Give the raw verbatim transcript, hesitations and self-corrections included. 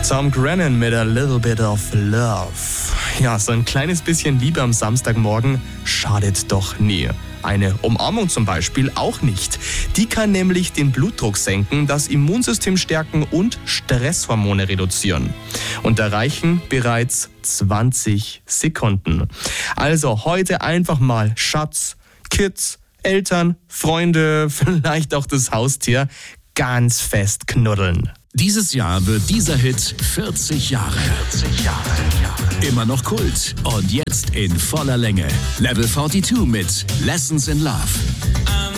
Tom Grennan mit A Little Bit of Love. Ja, so ein kleines bisschen Liebe am Samstagmorgen schadet doch nie. Eine Umarmung zum Beispiel auch nicht. Die kann nämlich den Blutdruck senken, das Immunsystem stärken und Stresshormone reduzieren. Und da reichen bereits zwanzig Sekunden. Also heute einfach mal Schatz, Kids, Eltern, Freunde, vielleicht auch das Haustier ganz fest knuddeln. Dieses Jahr wird dieser Hit vierzig Jahre. vierzig Jahre. Immer noch Kult und jetzt in voller Länge. Level zweiundvierzig mit Lessons in Love.